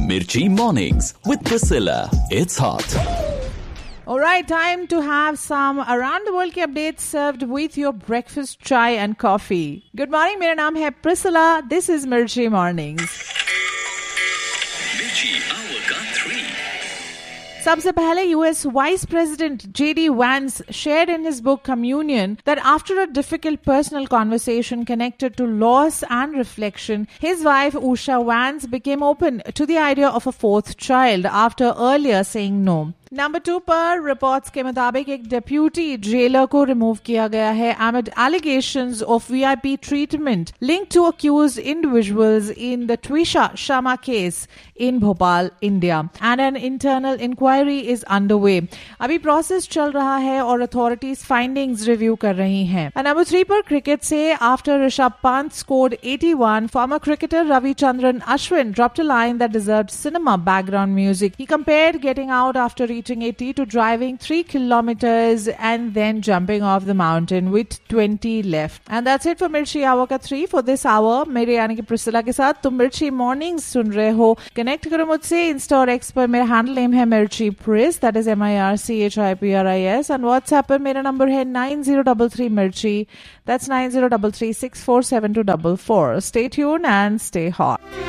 Mirchi Mornings with Priscilla. It's hot. All right, time to have some around the world के updates served with your breakfast, chai and coffee. Good morning, मेरा नाम है Priscilla. This is Mirchi Mornings. Mirchi Hour का 3. सबसे पहले US Vice President J.D. Vance shared in his book Communion that after a difficult personal conversation connected to loss and reflection, his wife Usha Vance became open to the idea of a fourth child after earlier saying no. Number 2 पर reports के मुताबिक एक deputy jailer को remove किया गया है amid allegations of VIP treatment linked to accused individuals in the Twisha Sharma case in Bhopal, India. And an internal inquiry is underway. अभी process चल रहा है और अथॉरिटीज फाइंडिंग्स रिव्यू कर रही हैं. नंबर 3 पर क्रिकेट से after Rishabh Pant scored 81, former cricketer Ravichandran Ashwin dropped a line that deserved cinema background music. He compared getting out after reaching 80 to driving 3 kilometers and then jumping off the mountain with 20 left. And that's it for Mirchi Hour का 3 for this hour. मेरे यानी कि Priscilla के साथ तुम मिर्ची mornings सुन रहे हो. कनेक्ट करो मुझसे इंस्टा और एक्स पर. मेरा हैंडल नेम है मिर्ची प्रिस, that is MIRCHIPRIS. And WhatsApp पर मेरा नंबर है 9033 मिर्ची. That's 9033647244. Stay tuned and stay hot.